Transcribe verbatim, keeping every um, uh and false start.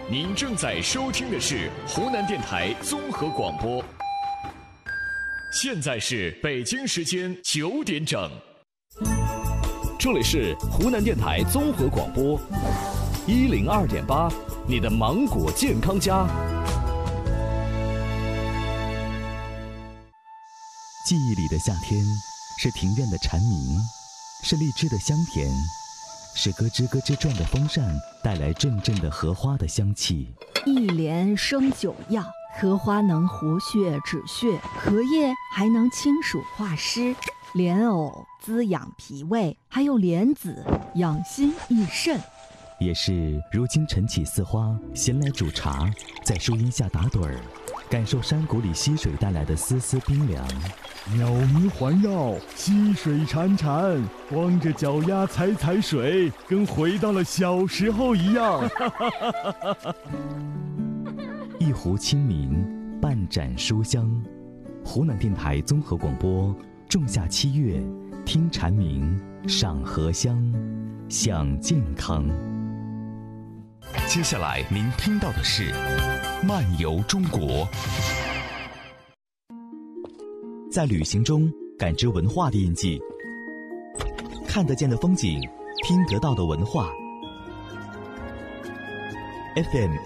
您正在收听的是湖南电台综合广播。现在是北京时间九点整， 这里是湖南电台综合广播一零二点八，你的芒果健康家。 记忆里的夏天，是庭院的蝉鸣，是荔枝的香甜，是咯吱咯吱转的风扇带来阵阵的荷花的香气。 一莲生九药，荷花能活血止血，荷叶还能清暑化湿，莲藕滋养脾胃，还有莲子养心益肾。 也是如今晨起似花，闲来煮茶，在树荫下打盹儿，感受山谷里溪水带来的丝丝冰凉。 鸟鸣环绕，溪水潺潺，光着脚丫踩踩水，跟回到了小时候一样。 一壶清明，半盏书香。湖南电台综合广播，仲夏七月，听蝉鸣，赏荷香，享健康。 接下来您听到的是漫游中国。 在旅行中感知文化的印记，看得见的风景，听得到的文化。F M